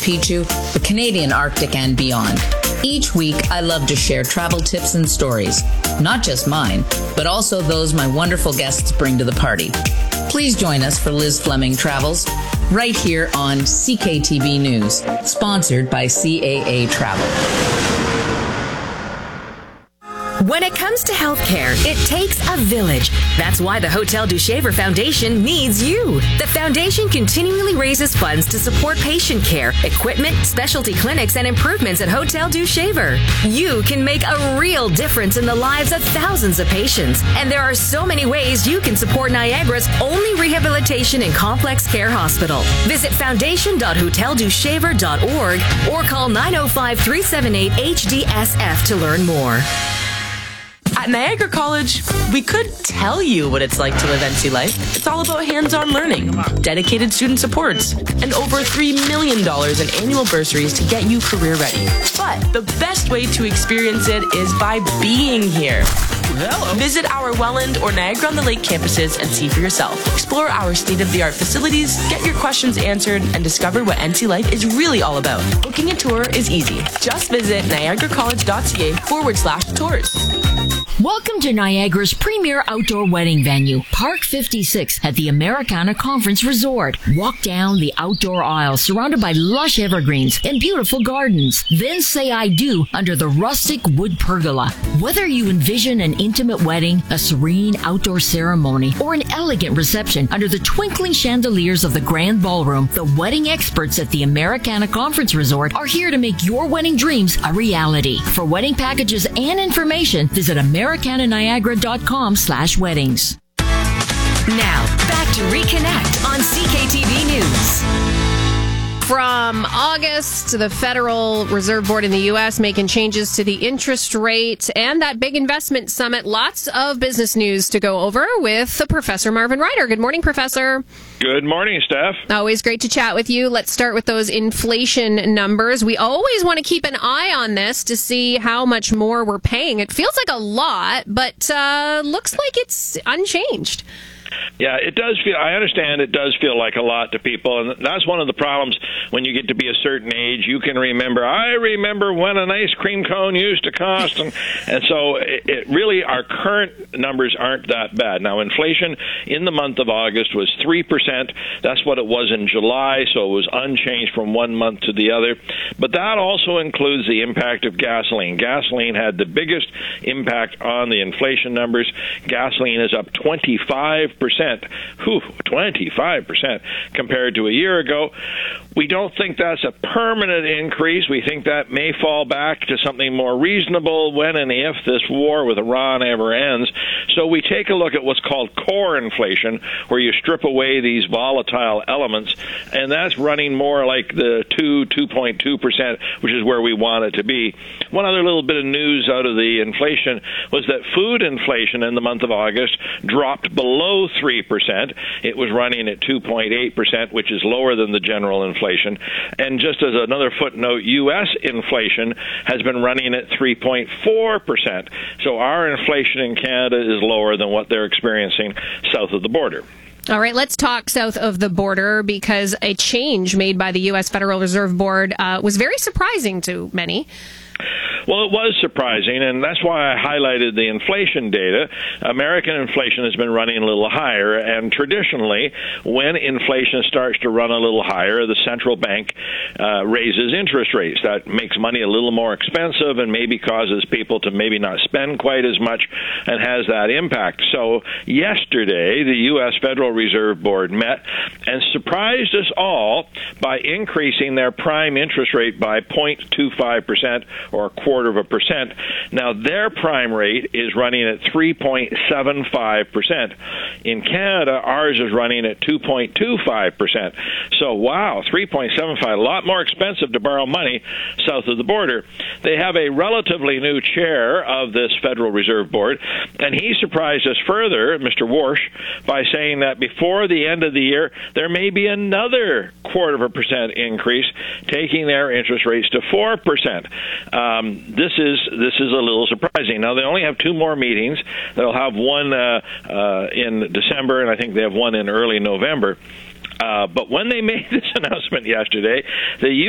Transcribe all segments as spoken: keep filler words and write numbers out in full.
Picchu, the Canadian Arctic, and beyond. Each week, I love to share travel tips and stories, not just mine, but also those my wonderful guests bring to the party. Please join us for Liz Fleming Travels, right here on C K T V News, sponsored by C A A Travel. When it comes to healthcare, it takes a village. That's why the Hotel du Shaver Foundation needs you. The foundation continually raises funds to support patient care, equipment, specialty clinics, and improvements at Hotel du Shaver. You can make a real difference in the lives of thousands of patients. And there are so many ways you can support Niagara's only rehabilitation and complex care hospital. Visit foundation dot hotel du shaver dot org or call nine oh five, three seven eight, H D S F to learn more. At Niagara College, we could tell you what it's like to live N C life. It's all about hands-on learning, dedicated student supports, and over three million dollars in annual bursaries to get you career ready. But the best way to experience it is by being here. Hello. Visit our Welland or Niagara-on-the-Lake campuses and see for yourself. Explore our state-of-the-art facilities, get your questions answered, and discover what N C life is really all about. Booking a tour is easy. Just visit niagara college dot c a forward slash tours. Welcome to Niagara's premier outdoor wedding venue, Park fifty-six at the Americana Conference Resort. Walk down the outdoor aisle surrounded by lush evergreens and beautiful gardens. Then say I do under the rustic wood pergola. Whether you envision an intimate wedding, a serene outdoor ceremony, or an elegant reception under the twinkling chandeliers of the Grand Ballroom, the wedding experts at the Americana Conference Resort are here to make your wedding dreams a reality. For wedding packages and information, visit americana niagara dot com slash weddings. Now, back to Reconnect on C K T V News. From August, the Federal Reserve Board in the U S making changes to the interest rate and that big investment summit. Lots of business news to go over with Professor Marvin Ryder. Good morning, Professor. Good morning, Steph. Always great to chat with you. Let's start with those inflation numbers. We always want to keep an eye on this to see how much more we're paying. It feels like a lot, but uh, looks like it's unchanged. Yeah, it does feel, I understand it does feel like a lot to people, and that's one of the problems when you get to be a certain age. You can remember, I remember when an ice cream cone used to cost, and, and so it, it really, our current numbers aren't that bad. Now, inflation in the month of August was three percent. That's what it was in July, so it was unchanged from one month to the other. But that also includes the impact of gasoline. Gasoline had the biggest impact on the inflation numbers. Gasoline is up twenty-five percent. Whew, twenty-five percent compared to a year ago. We don't think that's a permanent increase. We think that may fall back to something more reasonable when and if this war with Iran ever ends. So we take a look at what's called core inflation, where you strip away these volatile elements, and that's running more like the two, two point two percent, which is where we want it to be. One other little bit of news out of the inflation was that food inflation in the month of August dropped below three percent. It was running at two point eight percent, which is lower than the general inflation. And just as another footnote, U S inflation has been running at three point four percent. So our inflation in Canada is lower than what they're experiencing south of the border. All right, let's talk south of the border, because a change made by the U S Federal Reserve Board uh, was very surprising to many. Well, it was surprising, and that's why I highlighted the inflation data. American inflation has been running a little higher, and traditionally, when inflation starts to run a little higher, the central bank uh, raises interest rates. That makes money a little more expensive and maybe causes people to maybe not spend quite as much and has that impact. So yesterday, the U S Federal Reserve Board met and surprised us all by increasing their prime interest rate by zero point two five percent, or a quarter of a percent. Now, their prime rate is running at three point seven five percent. In Canada, ours is running at two point two five percent. So, wow, three point seven five, a lot more expensive to borrow money south of the border. They have a relatively new chair of this Federal Reserve Board, and he surprised us further, Mister Warsh, by saying that before the end of the year, there may be another quarter of a percent increase, taking their interest rates to four percent. Um, this is this is a little surprising. Now, they only have two more meetings. They'll have one uh, uh, in December, and I think they have one in early November. Uh, but when they made this announcement yesterday, the U S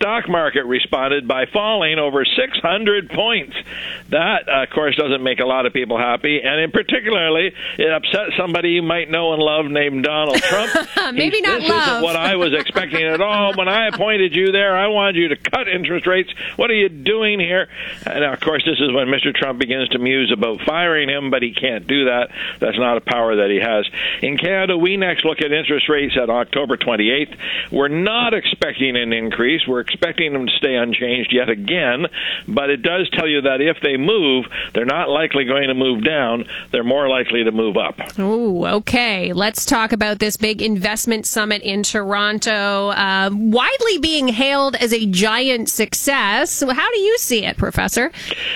stock market responded by falling over six hundred points. That, uh, of course, doesn't make a lot of people happy, and in particularly, it upset somebody you might know and love named Donald Trump. Maybe He's, not this love. isn't what I was expecting at all. When I appointed you there, I wanted you to cut interest rates. What are you doing here? And, of course, this is when Mister Trump begins to muse about firing him, but he can't do that. That's not a power that he has. In Canada, we next look at interest rates at October twenty-eighth. We're not expecting an increase. We're expecting them to stay unchanged yet again, but it does tell you that if they move, they're not likely going to move down. They're more likely to move up. Oh, okay. Let's talk about this big investment summit in Toronto, uh, widely being hailed as a giant success. How do you see it, Professor?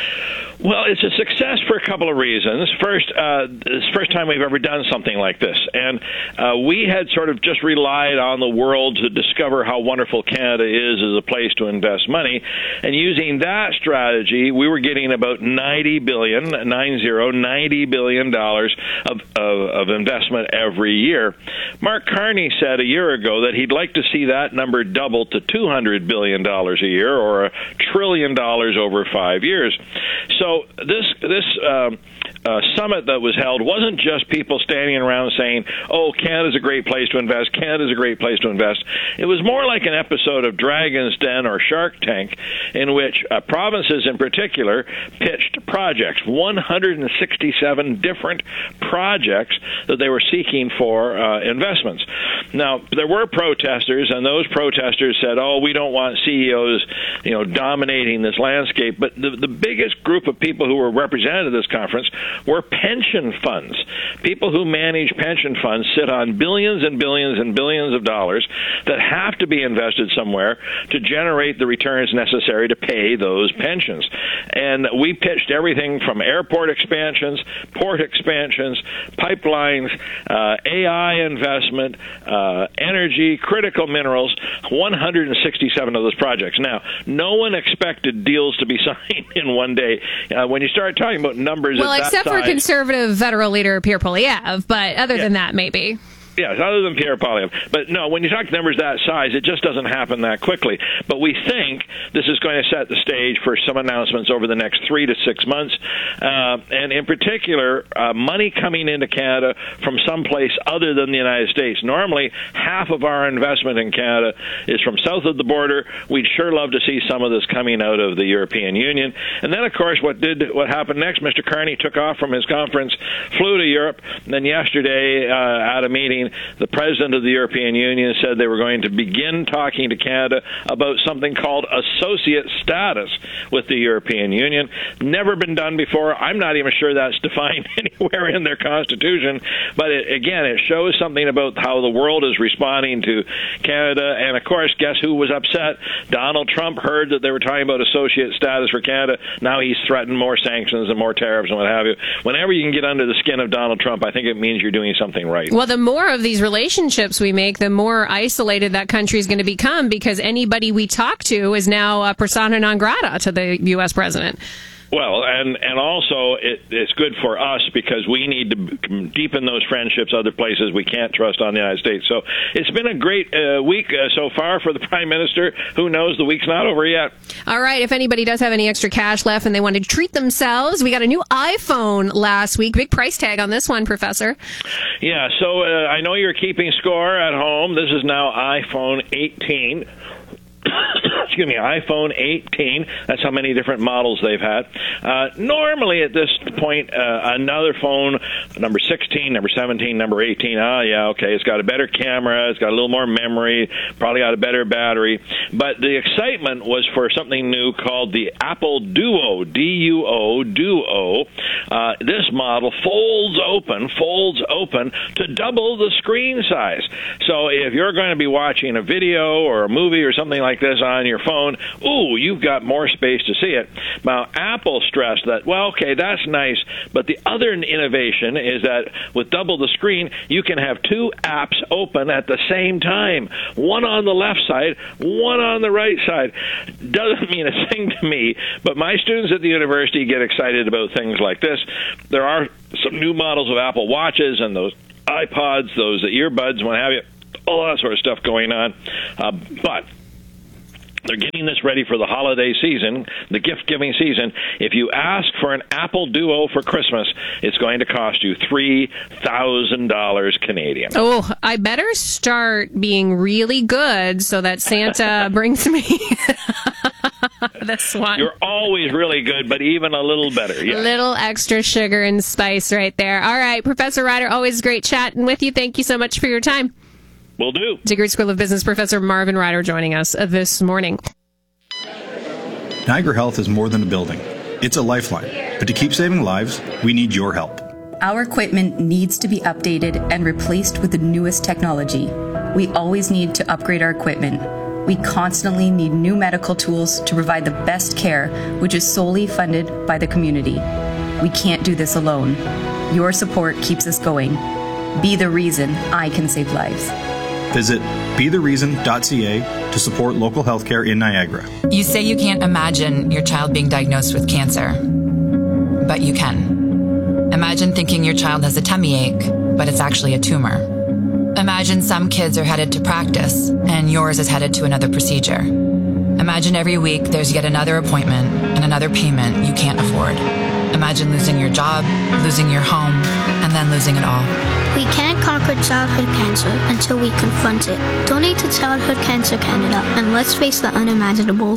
Well, it's a success for a couple of reasons. First, uh, it's the first time we've ever done something like this. And uh, we had sort of just relied on the world to discover how wonderful Canada is as a place to invest money. And using that strategy, we were getting about ninety billion dollars, nine zero, ninety billion dollars of, of, of investment every year. Mark Carney said a year ago that he'd like to see that number double to two hundred billion dollars a year, or a trillion dollars over five years. So this this um, uh, summit that was held wasn't just people standing around saying, oh, Canada's a great place to invest, Canada's a great place to invest. It was more like an episode of Dragon's Den or Shark Tank, in which uh, provinces in particular pitched projects, one hundred sixty-seven different projects that they were seeking for uh, investments. Now, there were protesters, and those protesters said, oh, we don't want C E Os, you know, dominating this landscape. But the, the biggest group of people who were represented at this conference were pension funds. People who manage pension funds sit on billions and billions and billions of dollars that have to be invested somewhere to generate the returns necessary to pay those pensions. And we pitched everything from airport expansions, port expansions, pipelines, uh, A I investment, uh, energy, critical minerals, one hundred sixty-seven of those projects. Now, no one expected deals to be signed in one day. Uh, when you start talking about numbers well, at that except size, for conservative federal leader Pierre Poilievre, but other yeah. than that, maybe. Yes, other than Pierre Poilievre. But no, when you talk numbers that size, it just doesn't happen that quickly. But we think this is going to set the stage for some announcements over the next three to six months. Uh, and in particular, uh, money coming into Canada from someplace other than the United States. Normally, half of our investment in Canada is from south of the border. We'd sure love to see some of this coming out of the European Union. And then, of course, what did what happened next? Mister Carney took off from his conference, flew to Europe, and then yesterday uh, at a meeting, the president of the European Union said they were going to begin talking to Canada about something called associate status with the European Union. Never been done before. I'm not even sure that's defined anywhere in their constitution. But it, again, it shows something about how the world is responding to Canada. And, of course, guess who was upset? Donald Trump heard that they were talking about associate status for Canada. Now he's threatened more sanctions and more tariffs and what have you. Whenever you can get under the skin of Donald Trump, I think it means you're doing something right. Well, the more of these relationships we make, the more isolated that country is going to become, because anybody we talk to is now a persona non grata to the U S president. Well, and, and also it, it's good for us because we need to deepen those friendships other places we can't trust on the United States. So it's been a great uh, week uh, so far for the Prime Minister. Who knows? The week's not over yet. All right. If anybody does have any extra cash left and they want to treat themselves, we got a new iPhone last week. Big price tag on this one, Professor. Yeah. So uh, I know you're keeping score at home. This is now iPhone eighteen. Excuse me, iPhone eighteen. That's how many different models they've had. Uh, normally at this point, uh, another phone, number sixteen, number seventeen, number eighteen, ah, yeah, okay, it's got a better camera, it's got a little more memory, probably got a better battery. But the excitement was for something new called the Apple Duo, D U O, Duo. Uh, this model folds open, folds open to double the screen size. So if you're going to be watching a video or a movie or something like this on your phone, ooh, you've got more space to see it. Now, Apple stressed that, well, okay, that's nice, but the other innovation is that with double the screen, you can have two apps open at the same time, one on the left side, one on the right side. Doesn't mean a thing to me, but my students at the university get excited about things like this. There are some new models of Apple Watches and those iPods, those earbuds, what have you, all that sort of stuff going on. Uh, but They're getting this ready for the holiday season, the gift-giving season. If you ask for an Apple Duo for Christmas, it's going to cost you three thousand dollars Canadian. Oh, I better start being really good so that Santa brings me this one. You're always really good, but even a little better. Yeah. A little extra sugar and spice right there. All right, Professor Ryder, always great chatting with you. Thank you so much for your time. Will do. Degree School of Business Professor Marvin Ryder joining us this morning. Niagara Health is more than a building. It's a lifeline. But to keep saving lives, we need your help. Our equipment needs to be updated and replaced with the newest technology. We always need to upgrade our equipment. We constantly need new medical tools to provide the best care, which is solely funded by the community. We can't do this alone. Your support keeps us going. Be the reason I can save lives. Visit be the reason dot c a to support local healthcare in Niagara. You say you can't imagine your child being diagnosed with cancer, but you can. Imagine thinking your child has a tummy ache, but it's actually a tumor. Imagine some kids are headed to practice, and yours is headed to another procedure. Imagine every week there's yet another appointment and another payment you can't afford. Imagine losing your job, losing your home, and then losing it all. We can't conquer childhood cancer until we confront it. Donate to Childhood Cancer Canada, and let's face the unimaginable.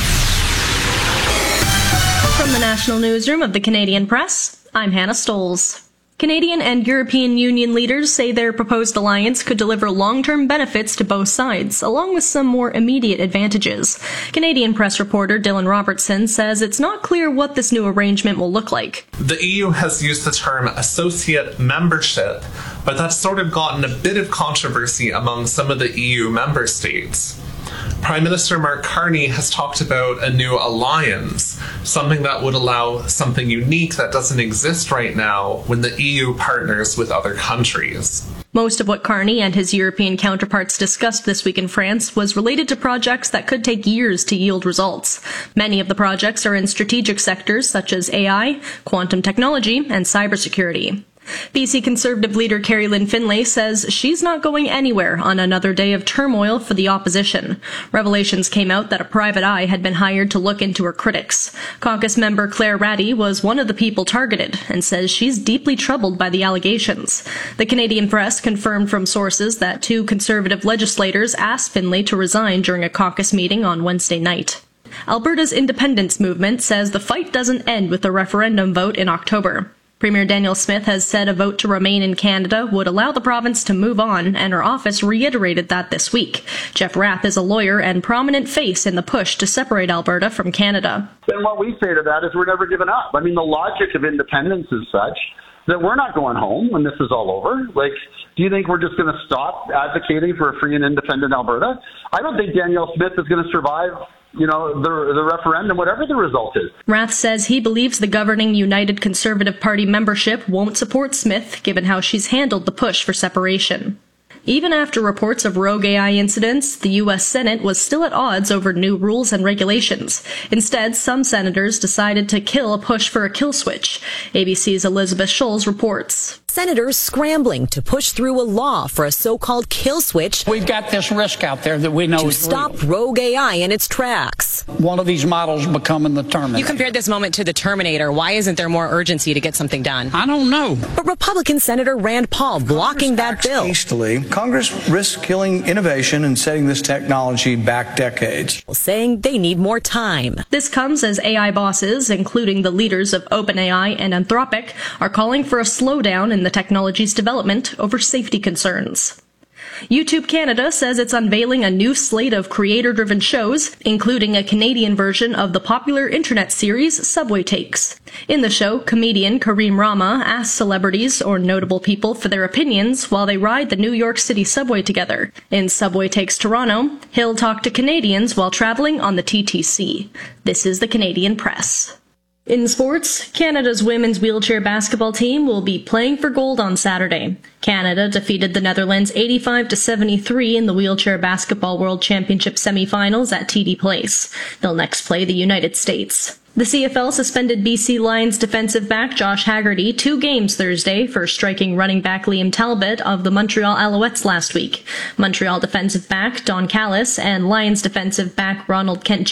From the National Newsroom of the Canadian Press, I'm Hannah Stoles. Canadian and European Union leaders say their proposed alliance could deliver long-term benefits to both sides, along with some more immediate advantages. Canadian press reporter Dylan Robertson says it's not clear what this new arrangement will look like. The E U has used the term associate membership, but that's sort of gotten a bit of controversy among some of the E U member states. Prime Minister Mark Carney has talked about a new alliance, something that would allow something unique that doesn't exist right now when the E U partners with other countries. Most of what Carney and his European counterparts discussed this week in France was related to projects that could take years to yield results. Many of the projects are in strategic sectors such as A I, quantum technology, and cybersecurity. B C Conservative leader Carrie Lynn Finlay says she's not going anywhere on another day of turmoil for the opposition. Revelations came out that a private eye had been hired to look into her critics. Caucus member Claire Ratty was one of the people targeted and says she's deeply troubled by the allegations. The Canadian Press confirmed from sources that two Conservative legislators asked Finlay to resign during a caucus meeting on Wednesday night. Alberta's independence movement says the fight doesn't end with the referendum vote in October. Premier Danielle Smith has said a vote to remain in Canada would allow the province to move on, and her office reiterated that this week. Jeff Rath is a lawyer and prominent face in the push to separate Alberta from Canada. And what we say to that is we're never giving up. I mean, the logic of independence is such that we're not going home when this is all over. Like, do you think we're just going to stop advocating for a free and independent Alberta? I don't think Danielle Smith is going to survive, you know, the the referendum, whatever the result is. Rath says he believes the governing United Conservative Party membership won't support Smith, given how she's handled the push for separation. Even after reports of rogue A I incidents, the U S Senate was still at odds over new rules and regulations. Instead, some senators decided to kill a push for a kill switch. A B C's Elizabeth Scholes reports. Senators scrambling to push through a law for a so-called kill switch. We've got this risk out there that we know to is stop real. rogue A I in its tracks. One of these models becoming the Terminator. You compared this moment to the Terminator. Why isn't there more urgency to get something done? I don't know. But Republican Senator Rand Paul blocking that bill. Hastily, Congress risks killing innovation and setting this technology back decades. Saying they need more time. This comes as A I bosses, including the leaders of OpenAI and Anthropic, are calling for a slowdown in the technology's development over safety concerns. YouTube Canada says it's unveiling a new slate of creator-driven shows, including a Canadian version of the popular internet series Subway Takes. In the show, comedian Kareem Rama asks celebrities or notable people for their opinions while they ride the New York City subway together. In Subway Takes Toronto, he'll talk to Canadians while traveling on the T T C. This is the Canadian Press. In sports, Canada's women's wheelchair basketball team will be playing for gold on Saturday. Canada defeated the Netherlands eighty-five to seventy-three in the Wheelchair Basketball World Championship semifinals at T D Place. They'll next play the United States. The C F L suspended B C Lions defensive back Josh Haggerty two games Thursday for striking running back Liam Talbot of the Montreal Alouettes last week. Montreal defensive back Don Callis and Lions defensive back Ronald Kent